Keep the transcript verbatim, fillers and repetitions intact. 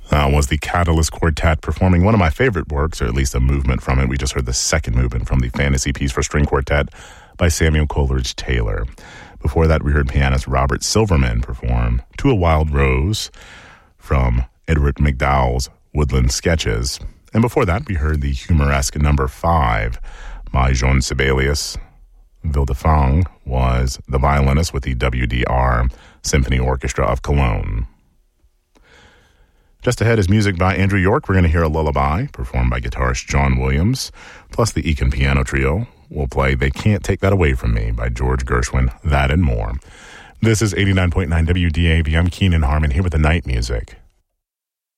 Uh, was the Catalyst Quartet performing one of my favorite works, or at least a movement from it. We just heard the second movement from the Fantasy Piece for String Quartet by Samuel Coleridge Taylor. Before that, we heard pianist Robert Silverman perform To a Wild Rose from Edward McDowell's Woodland Sketches. And before that, we heard the humoresque number five by Jean Sibelius. Vildefang was the violinist with the W D R Symphony Orchestra of Cologne. Just ahead is music by Andrew York. We're going to hear a lullaby performed by guitarist John Williams, plus the Eakin Piano Trio will play They Can't Take That Away From Me by George Gershwin, that and more. This is eighty-nine point nine W D A V. I'm Keenan Harmon here with the night music.